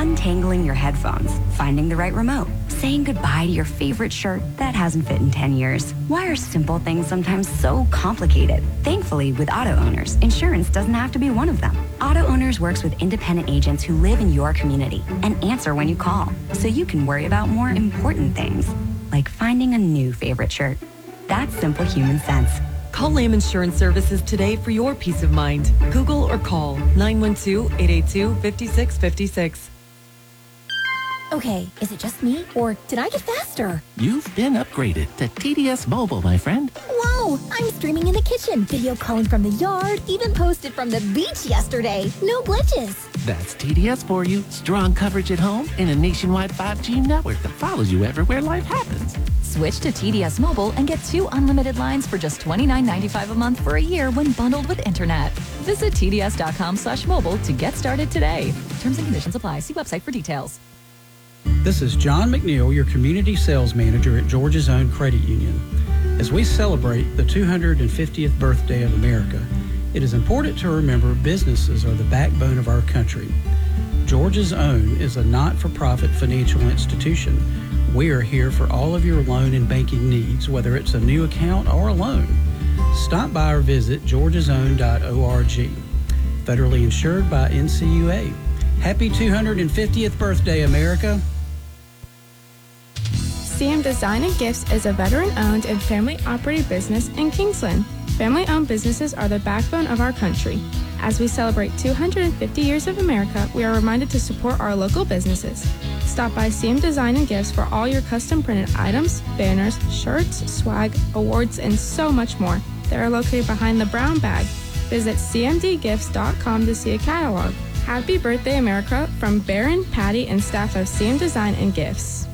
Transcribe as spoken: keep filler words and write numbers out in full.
untangling your headphones, finding the right remote, saying goodbye to your favorite shirt that hasn't fit in ten years. Why are simple things sometimes so complicated? Thankfully, with Auto Owners, insurance doesn't have to be one of them. Auto Owners works with independent agents who live in your community and answer when you call, so you can worry about more important things, like finding a new favorite shirt. That's simple human sense. Call Lamb Insurance Services today for your peace of mind. Google or call nine one two, eight eight two, five six five six. Okay, is it just me, or did I get faster? You've been upgraded to T D S Mobile, my friend. Whoa, I'm streaming in the kitchen, video calling from the yard, even posted from the beach yesterday. No glitches. That's T D S for you. Strong coverage at home and a nationwide five G network that follows you everywhere life happens. Switch to T D S Mobile and get two unlimited lines for just twenty-nine ninety-five a month for a year when bundled with internet. Visit tds.com slash mobile to get started today. Terms and conditions apply. See website for details. This is John McNeil, your Community Sales Manager at Georgia's Own Credit Union. As we celebrate the two hundred fiftieth birthday of America, it is important to remember businesses are the backbone of our country. Georgia's Own is a not-for-profit financial institution. We are here for all of your loan and banking needs, whether it's a new account or a loan. Stop by or visit georgias own dot org. Federally insured by N C U A. Happy two hundred fiftieth birthday, America. C M Design and Gifts is a veteran-owned and family-operated business in Kingsland. Family-owned businesses are the backbone of our country. As we celebrate two hundred fifty years of America, we are reminded to support our local businesses. Stop by C M Design and Gifts for all your custom-printed items, banners, shirts, swag, awards, and so much more. They are located behind the brown bag. Visit c m d gifts dot com to see a catalog. Happy birthday, America, from Baron, Patty, and staff of C M Design and Gifts.